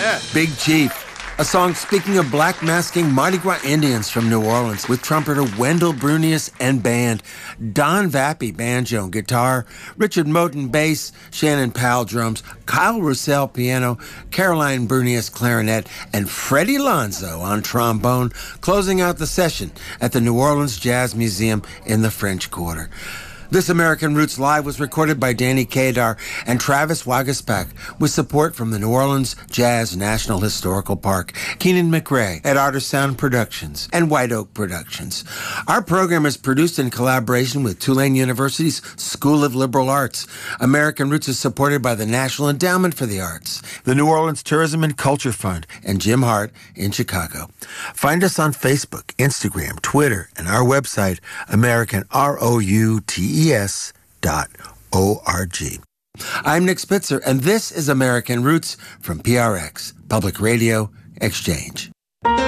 Big Chief, a song speaking of black masking Mardi Gras Indians from New Orleans with trumpeter Wendell Brunius and band, Don Vappy, banjo and guitar, Richard Moten, bass, Shannon Powell, drums, Kyle Roussel, piano, Caroline Brunius, clarinet, and Freddie Lonzo on trombone, closing out the session at the New Orleans Jazz Museum in the French Quarter. This American Roots Live was recorded by Danny Kadar and Travis Wagaspak with support from the New Orleans Jazz National Historical Park, Keenan McRae at Artisound Productions, and White Oak Productions. Our program is produced in collaboration with Tulane University's School of Liberal Arts. American Roots is supported by the National Endowment for the Arts, the New Orleans Tourism and Culture Fund, and Jim Hart in Chicago. Find us on Facebook, Instagram, Twitter, and our website, AmericanRoots.org. I'm Nick Spitzer, and this is American Roots from PRX, Public Radio Exchange.